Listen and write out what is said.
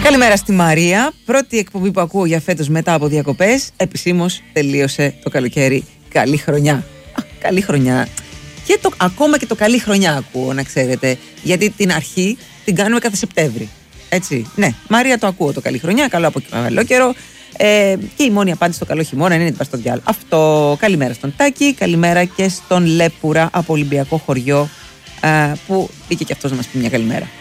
Καλημέρα στη Μαρία. Πρώτη εκπομπή που ακούω για φέτος μετά από διακοπές. Επισήμως τελείωσε το καλοκαίρι. Καλή χρονιά. Καλή χρονιά. Και ακόμα και το καλή χρονιά ακούω, να ξέρετε. Γιατί την αρχή την κάνουμε κάθε Σεπτέμβρη. Έτσι. Ναι, Μαρία, το ακούω το καλή χρονιά. Καλό από καλό καιρό. Και η μόνη απάντηση στο καλό χειμώνα είναι να στο διάλογο. Αυτό. Καλημέρα στον Τάκη. Καλημέρα και στον Λέπουρα από Ολυμπιακό χωριό. Που μπήκε και αυτός να μας πει μια καλημέρα.